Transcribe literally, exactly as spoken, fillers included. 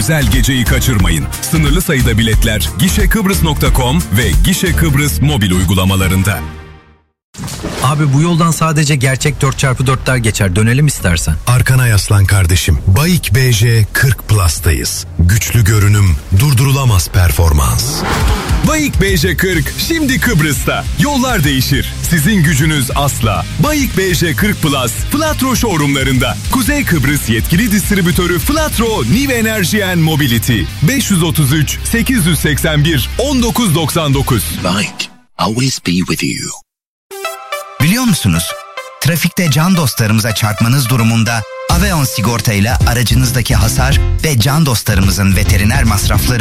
özel geceyi kaçırmayın. Sınırlı sayıda biletler gişe kıbrıs nokta com ve Gişe Kıbrıs mobil uygulamalarında. Abi bu yoldan sadece gerçek dört çarpı dörtler geçer. Dönelim istersen. Arkana yaslan kardeşim. Bayik B J kırk Plus'tayız. Güçlü görünüm, durdurulamaz performans. Bayik B J kırk şimdi Kıbrıs'ta. Yollar değişir. Sizin gücünüz asla. Bayik B J kırk Plus Flatro showroomlarında. Kuzey Kıbrıs yetkili distribütörü Flatro New Energy and Mobility. beş yüz otuz üç sekiz yüz seksen bir on dokuz doksan dokuz. Bayik, always be with you. Biliyor musunuz? Trafikte can dostlarımıza çarpmanız durumunda Aveon sigorta ile aracınızdaki hasar ve can dostlarımızın veteriner masrafları